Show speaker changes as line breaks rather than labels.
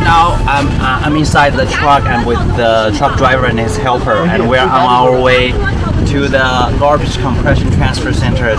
now I'm inside the truck and with the truck driver and his helper, and we're on our way to the garbage compression transfer center